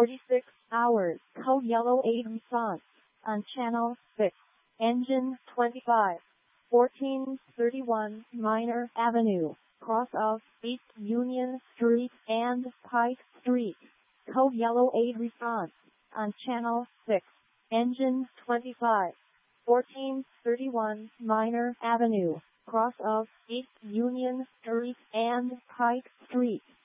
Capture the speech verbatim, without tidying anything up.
forty-six hours. Code Yellow eight response on channel six. Engine twenty-five. fourteen thirty-one Minor Avenue, cross of East Union Street and Pike Street. Code Yellow eight response on channel six. Engine twenty-five. fourteen thirty-one Minor Avenue, cross of East Union Street and Pike Street.